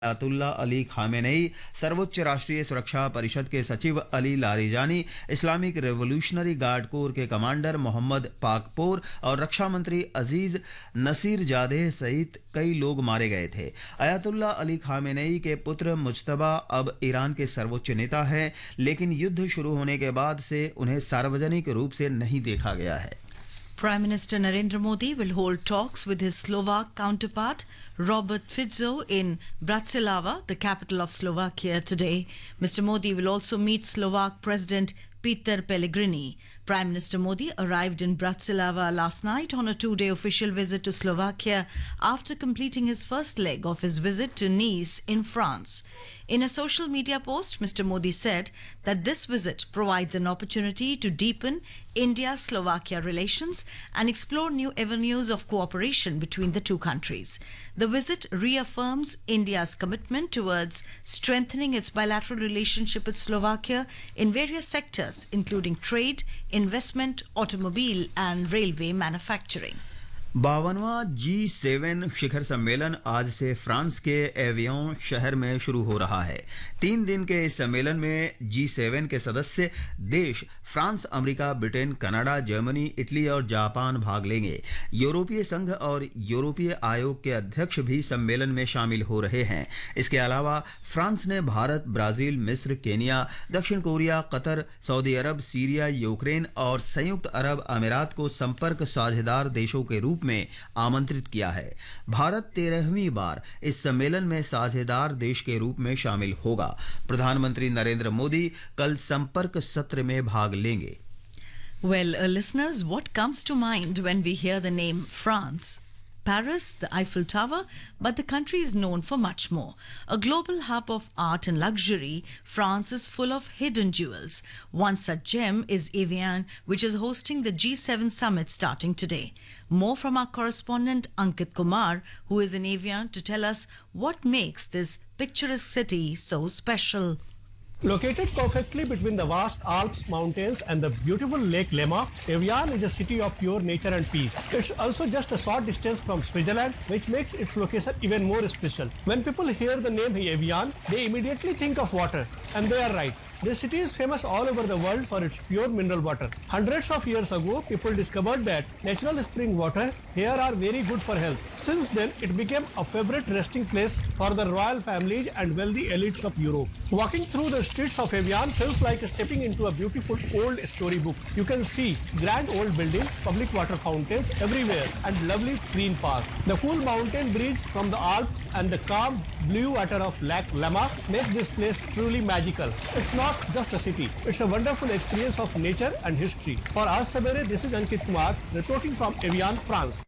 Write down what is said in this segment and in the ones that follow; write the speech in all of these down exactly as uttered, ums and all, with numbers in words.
Ayatollah Ali Khamenei, सर्वोच्च राष्ट्रीय सुरक्षा परिषद के सचिव Ali Larijani, Islamic revolutionary guard core के कमांडर मोहम्मद पाकपोर और रक्षा मंत्री अजीज नसीर जादेह सहित कई लोग मारे गए थे। अयातुल्ला अली खामेनेई के पुत्र मुज्तबा अब ईरान के सर्वोच्च नेता हैं, लेकिन युद्ध शुरू होने के बाद से उन्हें सार्वजनिक रूप से नहीं देखा गया है। Prime Minister Narendra Modi will hold talks with his Slovak counterpart Robert Fico in Bratislava, the capital of Slovakia, today. Mister Modi will also meet Slovak President Peter Pellegrini. Prime Minister Modi arrived in Bratislava last night on a two-day official visit to Slovakia after completing his first leg of his visit to Nice in France. In a social media post, Mister Modi said that this visit provides an opportunity to deepen India-Slovakia relations and explore new avenues of cooperation between the two countries. The visit reaffirms India's commitment towards strengthening its bilateral relationship with Slovakia in various sectors, including trade, investment, automobile and railway manufacturing. बावनवां ji seven शिखर सम्मेलन आज से France के avian शहर में शुरू हो रहा है। तीन दिन के इस सम्मेलन में जी सेवन के सदस्य देश France, America, Britain, Canada, Germany, Italy और जापान भाग लेंगे। यूरोपीय संघ और यूरोपीय आयोग के अध्यक्ष भी सम्मेलन में शामिल हो रहे हैं। इसके अलावा फ्रांस ने भारत, ब्राजील, मिस्र, केनिया, दक्षिण कोरिया, कतर, सऊदी अरब, सीरिया, यूक्रेन और संयुक्त अरब अमीरात को संपर्क साझेदार देशों के रूप में आमंत्रित किया है। भारत तेरहवीं बार इस सम्मेलन में साझेदार देश के रूप में शामिल होगा। प्रधानमंत्री नरेंद्र मोदी कल संपर्क सत्र में भाग लेंगे। Well, uh, listeners, what comes to mind when we hear the name France? Paris, the Eiffel Tower, but the country is known for much more. A global hub of art and luxury, France is full of hidden jewels. One such gem is Evian, which is hosting the G seven summit starting today. More from our correspondent Ankit Kumar, who is in Evian, to tell us what makes this picturesque city so special. Located perfectly between the vast Alps mountains and the beautiful Lake Léman, Evian is a city of pure nature and peace. It's also just a short distance from Switzerland, which makes its location even more special. When people hear the name Evian, they immediately think of water, and they are right. This city is famous all over the world for its pure mineral water. Hundreds of years ago, people discovered that natural spring water here are very good for health. Since then, it became a favorite resting place for the royal families and wealthy elites of Europe. Walking through the streets of Evian feels like stepping into a beautiful old storybook. You can see grand old buildings, public water fountains everywhere, and lovely green parks. The cool mountain breeze from the Alps and the calm blue water of Lake Léman make this place truly magical. It's not just a city, it's a wonderful experience of nature and history. For Aaj Savere, this is Ankit Kumar reporting from Evian, France.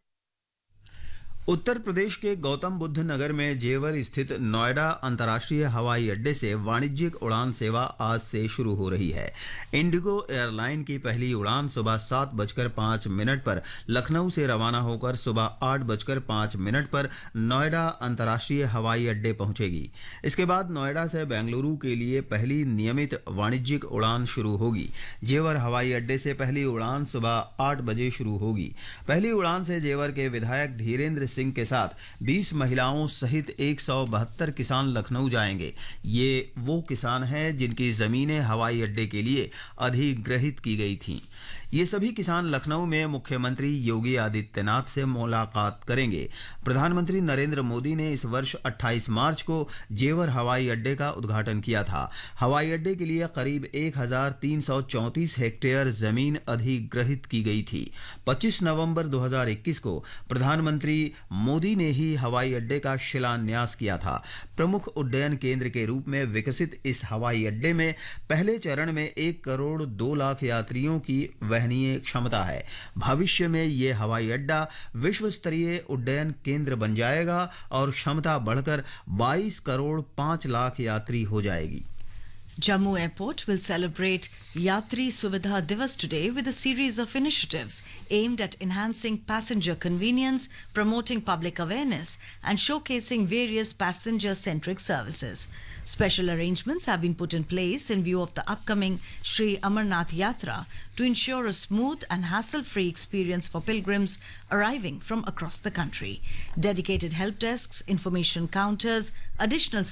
Uttar Pradesh के गौतम बुद्ध नगर में जेवर स्थित नोएडा अंतर्राष्ट्रीय हवाई अड्डे से वाणिज्यिक उड़ान सेवा आज से शुरू हो रही है। इंडिगो एयरलाइन की पहली उड़ान सुबह सात बजकर पाँच मिनट पर लखनऊ से रवाना होकर सुबह आठ बजकर पाँच मिनट पर नोएडा अंतर्राष्ट्रीय हवाई अड्डे पहुंचेगी। इसके बाद नोएडा से बेंगलुरु के लिए पहली नियमित वाणिज्यिक उड़ान शुरू होगी। जेवर हवाई अड्डे से पहली उड़ान सुबह आठ बजे शुरू होगी। पहली उड़ान से जेवर के विधायक धीरेन्द्र सिंह के साथ बीस महिलाओं सहित एक सौ बहत्तर किसान लखनऊ जाएंगे। ये वो किसान हैं जिनकी जमीनें हवाई अड्डे के लिए अधिग्रहित की गई थीं। ये सभी किसान लखनऊ में मुख्यमंत्री योगी आदित्यनाथ से मुलाकात करेंगे। प्रधानमंत्री नरेंद्र मोदी ने इस वर्ष अट्ठाईस मार्च को जेवर हवाई अड्डे का उद्घाटन किया था। हवाई अड्डे के लिए करीब एक हज़ार तीन सौ चौंतीस हेक्टेयर जमीन अधिग्रहित की गई थी। पच्चीस नवंबर दो हज़ार इक्कीस को प्रधानमंत्री मोदी ने ही हवाई अड्डे का शिलान्यास किया था। प्रमुख उड्डयन केंद्र के रूप में विकसित इस हवाई अड्डे में पहले चरण में एक करोड़ दो लाख यात्रियों की वहनीय क्षमता है। भविष्य में ये हवाई अड्डा विश्व स्तरीय उड्डयन केंद्र बन जाएगा और क्षमता बढ़कर बाईस करोड़ पाँच लाख यात्री हो जाएगी। Jammu Airport will celebrate Yatri Suvidha Divas today with a series of initiatives aimed at enhancing passenger convenience, promoting public awareness, and showcasing various passenger-centric services. Special arrangements have been put in place in view of the upcoming Sri Amarnath Yatra to ensure a smooth and hassle-free experience for pilgrims arriving from across the country. Dedicated help desks, information counters, additional